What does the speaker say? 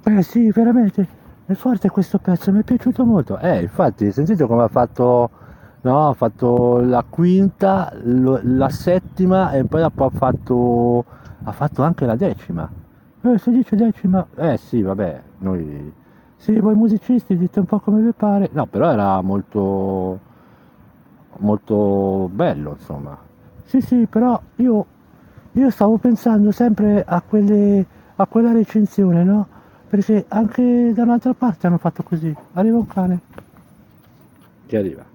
Eh sì, veramente, è forte questo pezzo, mi è piaciuto molto. Infatti, hai sentito come ha fatto, no, ha fatto la quinta, la settima e poi ha fatto anche la decima. Si dice decima? Eh sì, vabbè, noi, sì, voi musicisti dite un po' come vi pare. No, però era molto, molto bello, insomma. Sì, sì, però io stavo pensando sempre a quella recensione, no? Perché anche da un'altra parte hanno fatto così. Arriva un cane. Che arriva?